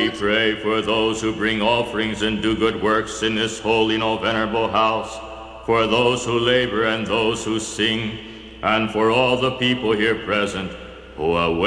We pray for those who bring offerings and do good works in this holy, venerable house, for those who labor and those who sing, and for all the people here present who await